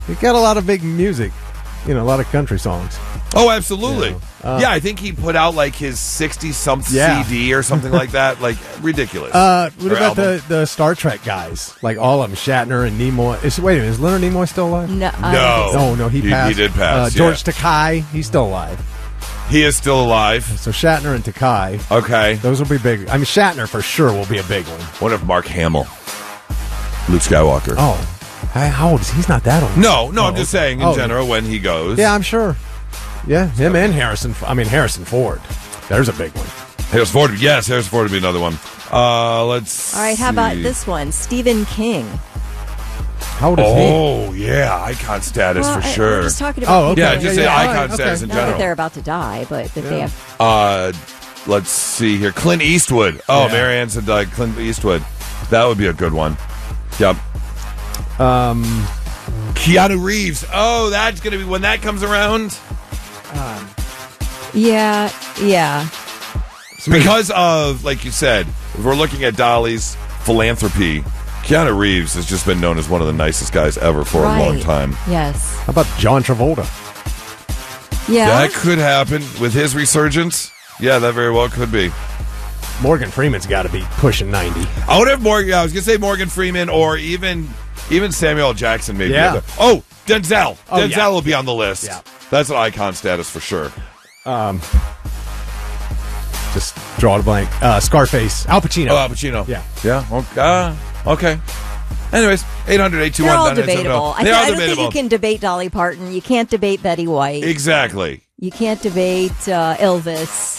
He got a lot of big music. A lot of country songs. Oh, absolutely. Yeah. I think he put out like his 60-something Yeah. CD or something like that. Like, ridiculous. What Or about album. the Star Trek guys? Like all of them, Shatner and Nimoy. Wait a minute, is Leonard Nimoy still alive? No. No. He passed. He did pass, George yeah. Takei, he's still alive. He is still alive. So Shatner and Takei, Okay. those will be big. I mean, Shatner for sure will be a big one. What if Mark Hamill? Luke Skywalker. Oh, how old is he? He's not that old. No, I'm just saying in general when he goes. Yeah, I'm sure. Yeah, him and Harrison Ford. There's a big one. Harrison Ford. Yes, Harrison Ford would be another one. Let's All right, how about see. this one? Stephen King. How old is he? Oh, yeah. Icon status for sure. We're just talking about Oh, okay. Yeah, just say All icon right, status in not that they're general. about to die, but that they have. Let's see here. Clint Eastwood. Oh, Yeah. Marianne said Clint Eastwood. That would be a good one. Yep. Keanu Reeves. Oh, that's going to be when that comes around. Yeah. Because of, like you said, if we're looking at Dolly's philanthropy, Keanu Reeves has just been known as one of the nicest guys ever for a long Right. time. Yes. How about John Travolta? Yeah. That could happen with his resurgence. Yeah, that very well could be. Morgan Freeman's got to be pushing 90. I would have Morgan. I was going to say Morgan Freeman or even Samuel L. Jackson maybe. Yeah. Oh, Denzel. Oh, Denzel yeah. will be on the list. Yeah. That's an icon status for sure. Just draw a blank. Scarface. Al Pacino. Oh, Al Pacino. Yeah. Yeah. Okay. Anyways, 800-821-9970. They're all debatable. They are I don't think debatable. you can debate Dolly Parton. You can't debate Betty White. Exactly. You can't debate Elvis.